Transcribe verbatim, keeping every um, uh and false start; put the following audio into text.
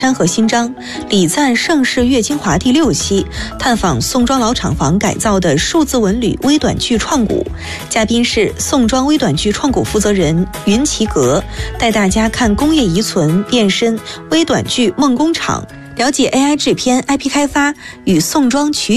山河新章，礼赞盛世月精华第六期，探访宋庄老厂房改造的数字文旅微短剧创古。嘉宾是宋庄微短剧创古负责人云奇阁，带大家看工业遗存变身微短剧梦工厂，了解 A I 制片、I P 开发与宋庄取